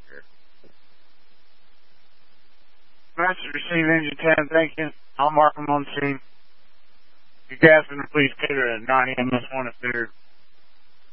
Message received, Engine 10, thank you. I'll mark them on the scene. You guys can please cater at 9 a.m. this morning if they're